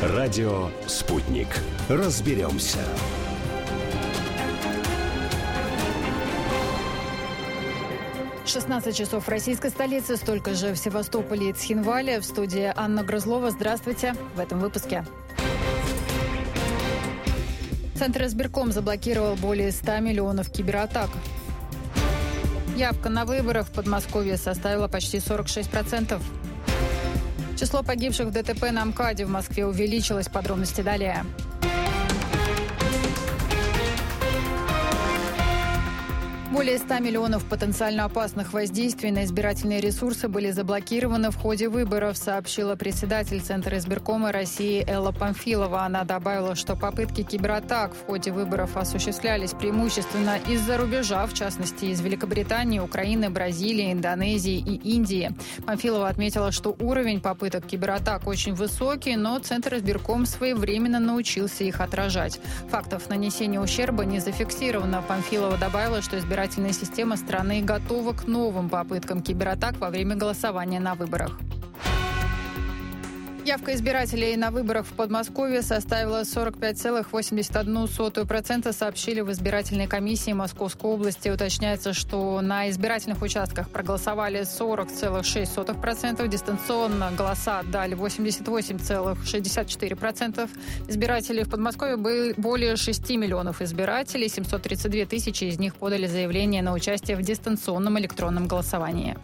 Радио «Спутник». Разберемся. «16 часов в российской столице, столько же в Севастополе и Цхинвале. В студии Анна Грызлова. Здравствуйте. В этом выпуске. Центр избирком заблокировал более 100 миллионов кибератак. Явка на выборах в Подмосковье составила почти 46%. Число погибших в ДТП на МКАДе в Москве увеличилось. Подробности далее. Более 100 миллионов потенциально опасных воздействий на избирательные ресурсы были заблокированы в ходе выборов, сообщила председатель Центра избиркома России Элла Памфилова. Она добавила, что попытки кибератак в ходе выборов осуществлялись преимущественно из-за рубежа, в частности из Великобритании, Украины, Бразилии, Индонезии и Индии. Памфилова отметила, что уровень попыток кибератак очень высокий, но Центр избирком своевременно научился их отражать. Фактов нанесения ущерба не зафиксировано. Памфилова добавила, что избирательная система страны готова к новым попыткам кибератак во время голосования на выборах. Явка избирателей на выборах в Подмосковье составила 45,81%, сообщили в избирательной комиссии Московской области. Уточняется, что на избирательных участках проголосовали 40,6%, дистанционно голоса отдали 88,64%. Избирателей в Подмосковье были более 6 миллионов избирателей, 732 тысячи из них подали заявление на участие в дистанционном электронном голосовании.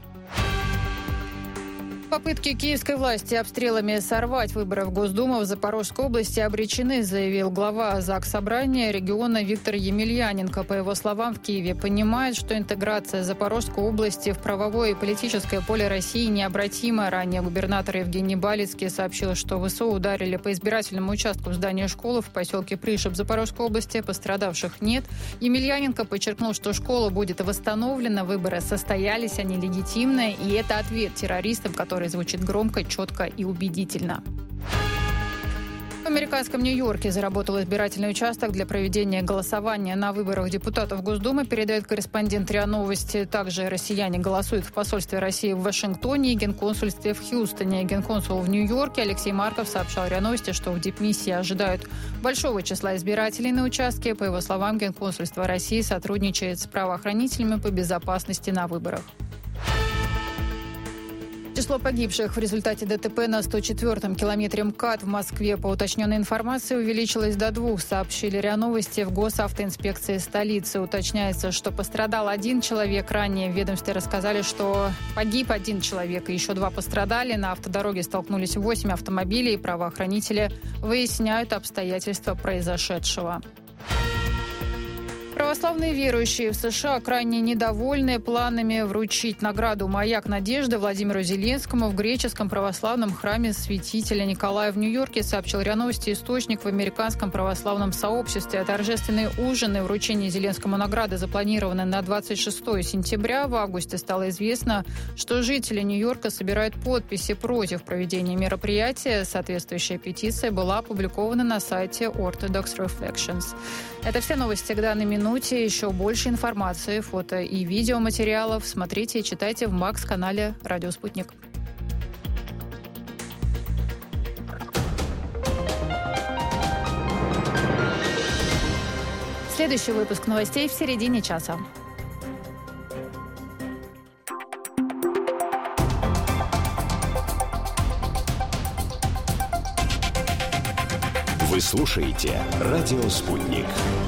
Попытки киевской власти обстрелами сорвать выборы в Госдуму в Запорожской области обречены, заявил глава Заксобрания региона Виктор Емельяненко. По его словам, в Киеве понимают, что интеграция Запорожской области в правовое и политическое поле России необратима. Ранее губернатор Евгений Балицкий сообщил, что ВСУ ударили по избирательному участку здания школы в поселке Пришиб Запорожской области. Пострадавших нет. Емельяненко подчеркнул, что школа будет восстановлена, выборы состоялись, они легитимны, и это ответ террористам, который звучит громко, четко и убедительно. В американском Нью-Йорке заработал избирательный участок для проведения голосования на выборах депутатов Госдумы, передает корреспондент РИА Новости. Также россияне голосуют в посольстве России в Вашингтоне и генконсульстве в Хьюстоне. Генконсул в Нью-Йорке Алексей Марков сообщал РИА Новости, что в дипмиссии ожидают большого числа избирателей на участке. По его словам, генконсульство России сотрудничает с правоохранителями по безопасности на выборах. Число погибших в результате ДТП на 104-м километре МКАД в Москве, по уточненной информации, увеличилось до 2, сообщили РИА Новости в госавтоинспекции столицы. Уточняется, что пострадал 1 человек. Ранее в ведомстве рассказали, что погиб 1 человек и еще 2 пострадали. На автодороге столкнулись 8 автомобилей. Правоохранители выясняют обстоятельства произошедшего. Православные верующие в США крайне недовольны планами вручить награду «Маяк надежды» Владимиру Зеленскому в греческом православном храме святителя Николая в Нью-Йорке, сообщил РИА Новости источник в американском православном сообществе. Торжественные ужины и вручение Зеленскому награды запланированы на 26 сентября. В августе стало известно, что жители Нью-Йорка собирают подписи против проведения мероприятия. Соответствующая петиция была опубликована на сайте Orthodox Reflections. Это все новости к данной минуте. Еще больше информации, фото и видеоматериалов смотрите и читайте в Макс-канале «Радио Спутник». Следующий выпуск новостей в середине часа. Вы слушаете «Радио Спутник».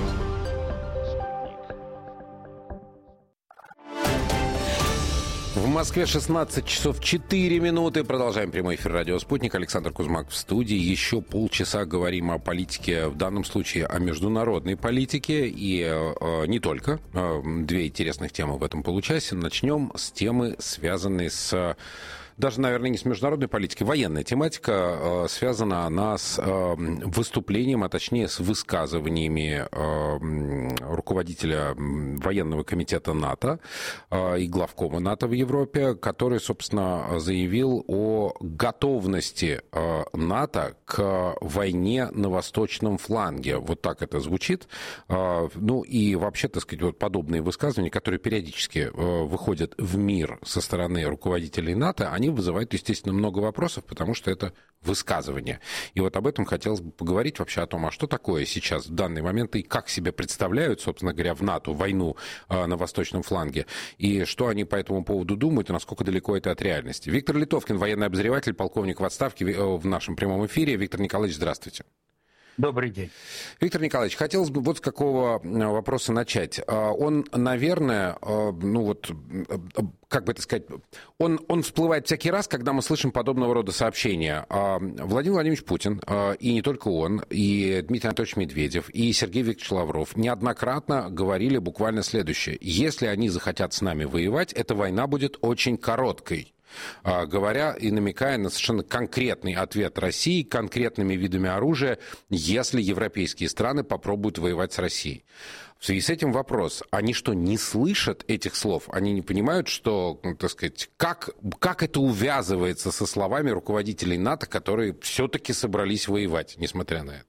В Москве 16 часов 4 минуты. Продолжаем прямой эфир «Радио Спутник». Александр Кузьмак в студии. Еще полчаса говорим о политике, в данном случае о международной политике. И не только. 2 интересных темы в этом получасе. Начнем с темы, связанной с... Даже, наверное, не с международной политикой. Военная тематика, связана она с выступлением, а точнее с высказываниями руководителя военного комитета НАТО и главкома НАТО в Европе, который, собственно, заявил о готовности НАТО к войне на восточном фланге. Вот так это звучит. Ну и вообще, так сказать, вот подобные высказывания, которые периодически выходят в мир со стороны руководителей НАТО, они они вызывают, естественно, много вопросов, потому что это высказывание. И вот об этом хотелось бы поговорить вообще о том, а что такое сейчас в данный момент и как себе представляют, собственно говоря, в НАТО войну на восточном фланге, и что они по этому поводу думают, и насколько далеко это от реальности. Виктор Литовкин, военный обозреватель, полковник в отставке, в нашем прямом эфире. Виктор Николаевич, здравствуйте. Добрый день. Виктор Николаевич, хотелось бы вот с какого вопроса начать. Он, наверное, как бы это сказать, он всплывает всякий раз, когда мы слышим подобного рода сообщения. Владимир Владимирович Путин, и не только он, и Дмитрий Анатольевич Медведев, и Сергей Викторович Лавров неоднократно говорили буквально следующее. Если они захотят с нами воевать, эта война будет очень короткой. Говоря и намекая на совершенно конкретный ответ России конкретными видами оружия, если европейские страны попробуют воевать с Россией. В связи с этим вопрос, они что, не слышат этих слов? Они не понимают, что, так сказать, как это увязывается со словами руководителей НАТО, которые все-таки собрались воевать, несмотря на это?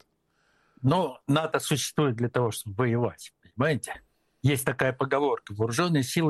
Но НАТО существует для того, чтобы воевать, понимаете? Есть такая поговорка: вооруженные силы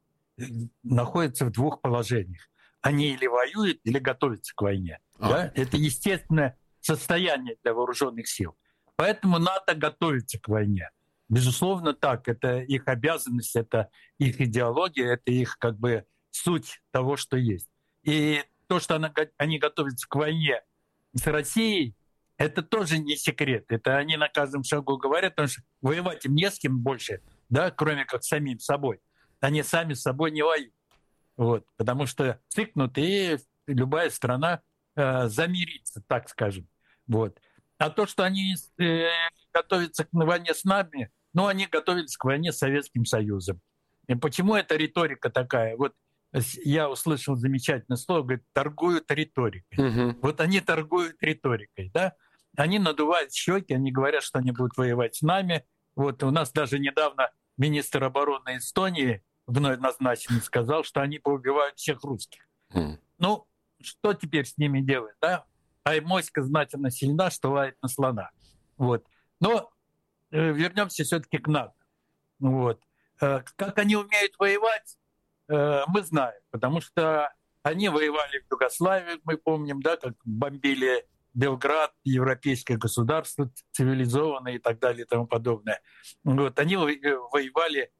находятся в двух положениях. Они или воюют, или готовятся к войне. Да? Это естественное состояние для вооруженных сил. Поэтому НАТО готовится к войне. Безусловно, так. Это их обязанность, это их идеология, это их как бы суть того, что есть. И то, что они готовятся к войне с Россией, это тоже не секрет. Это они на каждом шагу говорят, потому что воевать им не с кем больше, да, кроме как самим собой. Они сами с собой не воюют. Вот, потому что цикнут, и любая страна замирится, так скажем. Вот. А то, что они готовятся к войне с нами, они готовились к войне с Советским Союзом. И почему эта риторика такая? Вот я услышал замечательное слово, говорит, торгуют риторикой. Угу. Вот они торгуют риторикой, да? Они надувают щеки, они говорят, что они будут воевать с нами. Вот у нас даже недавно министр обороны Эстонии, вновь назначенный, сказал, что они поубивают всех русских. Ну, что теперь с ними делать, да? А моська знательно сильна, что лает на слона. Вот. Но вернемся все-таки к НАТО. Вот. Как они умеют воевать, мы знаем, потому что они воевали в Югославии, мы помним, да, как бомбили Белград, европейское государство, цивилизованное и так далее и тому подобное. Вот. Они воевали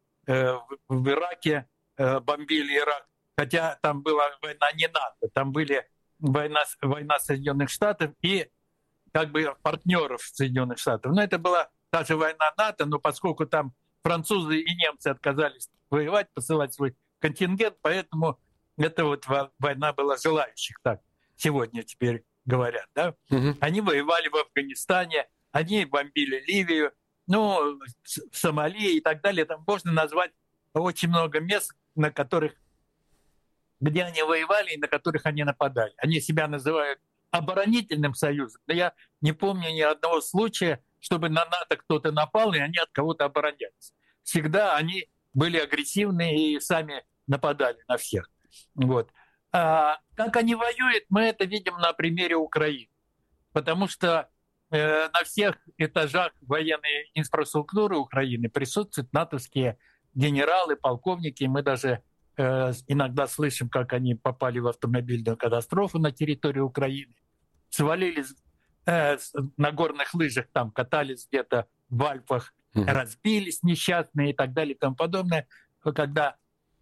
в Ираке, бомбили Ирак, хотя там была война не НАТО, там были война Соединенных Штатов и как бы партнеров Соединенных Штатов. Но это была та же война НАТО, но поскольку там французы и немцы отказались воевать, посылать свой контингент, поэтому это вот война была желающих, так сегодня теперь говорят. Да? Угу. Они воевали в Афганистане, они бомбили Ливию, Сомали и так далее. Там можно назвать очень много мест, где они воевали и на которых они нападали. Они себя называют оборонительным союзом. Но я не помню ни одного случая, чтобы на НАТО кто-то напал, и они от кого-то оборонялись. Всегда они были агрессивны и сами нападали на всех. Вот. А как они воюют, мы это видим на примере Украины. Потому что на всех этажах военной инфраструктуры Украины присутствуют натовские генералы, полковники. Мы даже иногда слышим, как они попали в автомобильную катастрофу на территории Украины, свалились на горных лыжах, там катались где-то в Альпах, разбились несчастные и так далее и тому подобное. Когда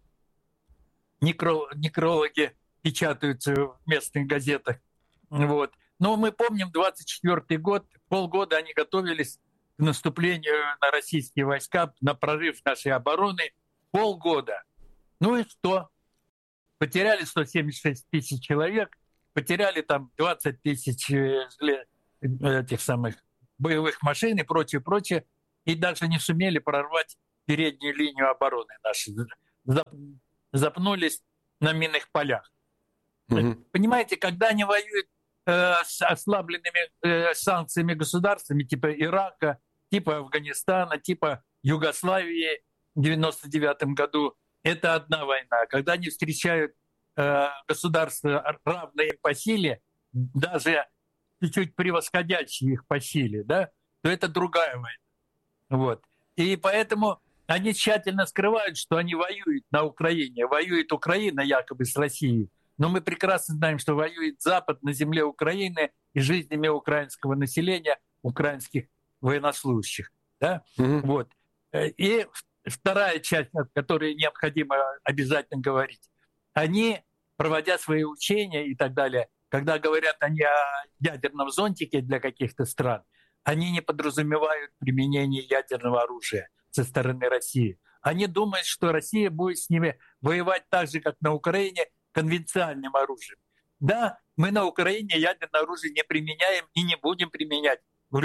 некрологи печатаются в местных газетах. Вот. Но мы помним 24-й год, полгода они готовились к наступлению на российские войска, на прорыв нашей обороны. Полгода. Ну и что? Потеряли 176 тысяч человек, потеряли там 20 тысяч этих самых боевых машин и прочее, и даже не сумели прорвать переднюю линию обороны нашей. Запнулись на минных полях. Понимаете, когда они воюют с ослабленными санкциями государствами типа Ирака, типа Афганистана, типа Югославии в 1999 году, это одна война. Когда они встречают государства, равные по силе, даже чуть-чуть превосходящие их по силе, да, то это другая война. Вот. И поэтому они тщательно скрывают, что они воюют на Украине. Воюет Украина якобы с Россией. Но мы прекрасно знаем, что воюет Запад на земле Украины и жизнями украинского населения, украинских военнослужащих. Да? Вот. И вторая часть, о которой необходимо обязательно говорить. Они, проводя свои учения и так далее, когда говорят они о ядерном зонтике для каких-то стран, они не подразумевают применение ядерного оружия со стороны России. Они думают, что Россия будет с ними воевать так же, как на Украине, конвенциональным оружием. Да, мы на Украине ядерное оружие не применяем и не будем применять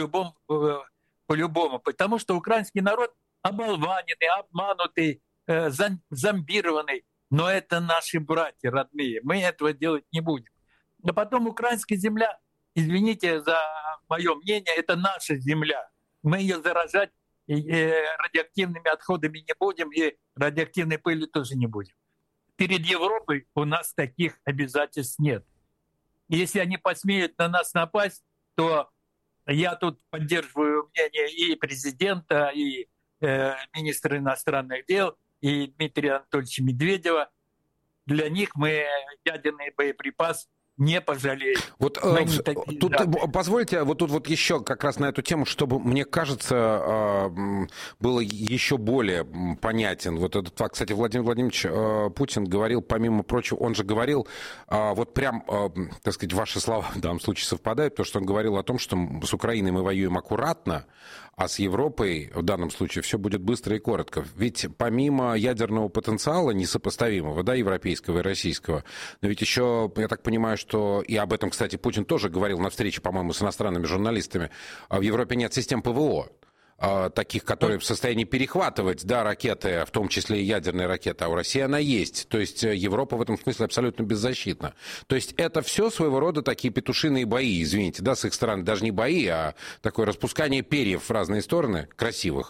по-любому, потому что украинский народ оболваненный, обманутый, зомбированный. Но это наши братья родные. Мы этого делать не будем. Но потом украинская земля, извините за мое мнение, это наша земля. Мы ее заражать радиоактивными отходами не будем, и радиоактивной пыли тоже не будем. Перед Европой у нас таких обязательств нет. Если они посмеют на нас напасть, то я тут поддерживаю мнение и президента, и министра иностранных дел, и Дмитрия Анатольевича Медведева. Для них мы ядерный боеприпас не пожалеем. Вот тут позвольте, вот тут вот еще как раз на эту тему, чтобы, мне кажется, было еще более понятен вот этот факт. Кстати, Владимир Владимирович Путин говорил, помимо прочего, он же говорил, вот прям, так сказать, ваши слова в данном случае совпадают, потому что он говорил о том, что с Украиной мы воюем аккуратно, а с Европой в данном случае все будет быстро и коротко. Ведь помимо ядерного потенциала несопоставимого, да, европейского и российского, но ведь еще, я так понимаю, что, и об этом, кстати, Путин тоже говорил на встрече, по-моему, с иностранными журналистами, в Европе нет систем ПВО, таких, которые в состоянии перехватывать, да, ракеты, в том числе и ядерные ракеты, а у России она есть. То есть Европа в этом смысле абсолютно беззащитна. То есть это все своего рода такие петушиные бои, извините, да, с их стороны, даже не бои, а такое распускание перьев в разные стороны, красивых.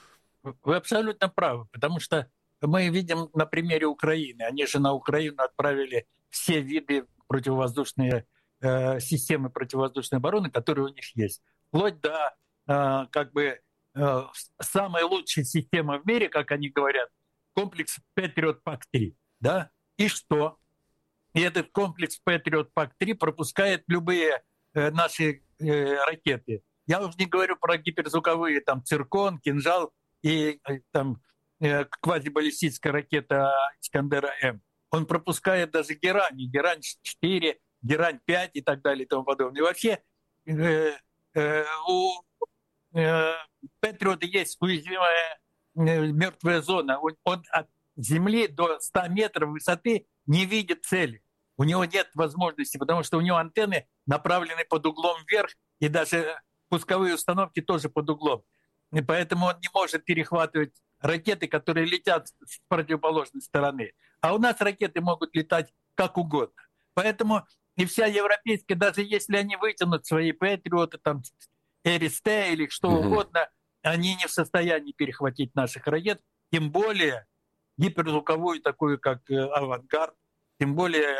Вы абсолютно правы, потому что мы видим на примере Украины. Они же на Украину отправили все виды противовоздушной системы противовоздушной обороны, которые у них есть. Вплоть до как бы самая лучшая система в мире, как они говорят, комплекс Patriot PAC-3. Да? И что? И этот комплекс Patriot PAC-3 пропускает любые наши ракеты. Я уже не говорю про гиперзвуковые, там, «Циркон», «Кинжал» и там квазибаллистическая ракета «Искандер-М». Он пропускает даже «Герань», «Герань-4», «Герань-5» и так далее и тому подобное. И вообще у Патриота есть уязвимая мертвая зона. Он от земли до 100 метров высоты не видит цели. У него нет возможности, потому что у него антенны направлены под углом вверх, и даже пусковые установки тоже под углом. И поэтому он не может перехватывать ракеты, которые летят с противоположной стороны. А у нас ракеты могут летать как угодно. Поэтому и вся европейская, даже если они вытянут свои Патриоты, там, РСТ или что угодно, они не в состоянии перехватить наших ракет, тем более гиперзвуковую, такую как «Авангард», тем более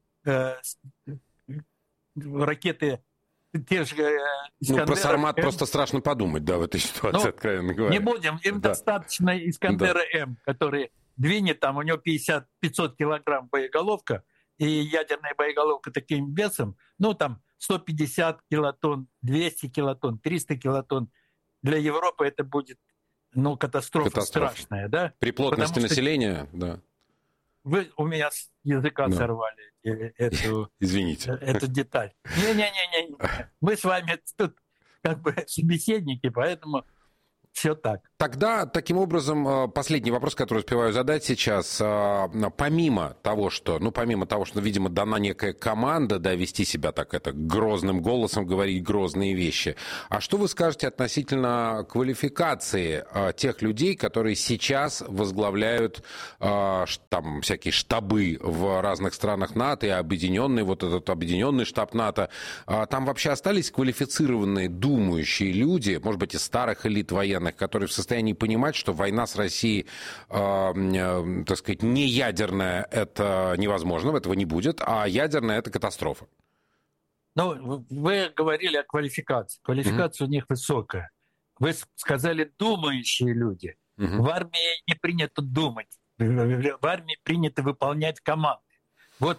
ракеты те же «Искандеры». Про «Сармат» просто страшно подумать, да, в этой ситуации, откровенно говоря. Не будем, им достаточно «Искандера-М», который двинет, там у него 500 килограмм боеголовка, и ядерная боеголовка таким весом, ну там 150 килотонн, 200 килотонн, 300 килотонн. Для Европы это будет, ну, катастрофа страшная, да? При плотности населения, да. Вы у меня с языка сорвали эту, извините, эту деталь. Не-не-не, мы с вами тут как бы собеседники, поэтому все так. Тогда, таким образом, последний вопрос, который успеваю задать сейчас. Помимо того, что, видимо, дана некая команда, да, вести себя так грозным голосом, говорить грозные вещи. А что вы скажете относительно квалификации тех людей, которые сейчас возглавляют там всякие штабы в разных странах НАТО и объединенный, вот этот объединенный штаб НАТО? Там вообще остались квалифицированные, думающие люди, может быть, из старых элит военных, которые в состоянии понимать, что война с Россией, так сказать, не ядерная, это невозможно, этого не будет, а ядерная — это катастрофа. Ну, вы говорили о квалификации. Квалификация у них высокая. Вы сказали «думающие люди». В армии не принято думать. В армии принято выполнять команды. Вот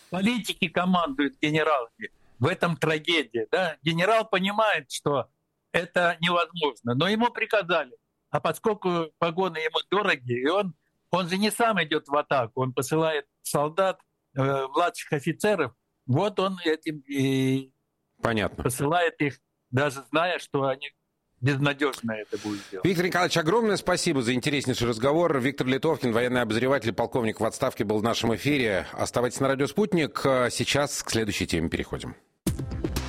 Политики командуют генералами. В этом трагедия. Да? Генерал понимает, что это невозможно, но ему приказали. А поскольку погоны ему дороги, и он же не сам идет в атаку, он посылает солдат, младших офицеров, вот он этим и посылает их, даже зная, что они безнадежно это будет делать. Виктор Николаевич, огромное спасибо за интереснейший разговор. Виктор Литовкин, военный обозреватель, полковник в отставке, был в нашем эфире. Оставайтесь на радио «Спутник». Сейчас к следующей теме переходим.